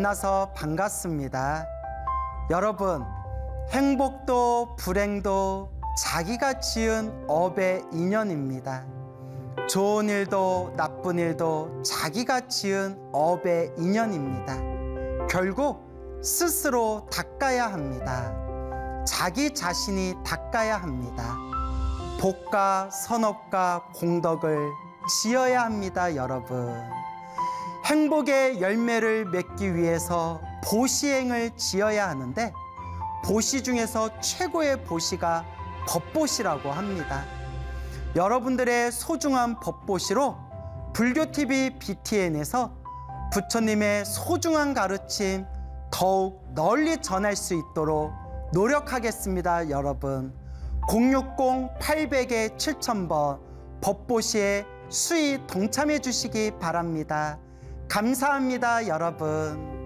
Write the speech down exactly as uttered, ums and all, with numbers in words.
만나서 반갑습니다. 여러분, 행복도 불행도 자기가 지은 업의 인연입니다. 좋은 일도 나쁜 일도 자기가 지은 업의 인연입니다. 결국 스스로 닦아야 합니다. 자기 자신이 닦아야 합니다. 복과 선업과 공덕을 지어야 합니다, 여러분. 행복의 열매를 맺기 위해서 보시행을 지어야 하는데, 보시 중에서 최고의 보시가 법보시라고 합니다. 여러분들의 소중한 법보시로 불교티비 비티엔에서 부처님의 소중한 가르침 더욱 널리 전할 수 있도록 노력하겠습니다, 여러분. 공육공 팔백 칠천 번 법보시에 수의 동참해 주시기 바랍니다. 감사합니다, 여러분.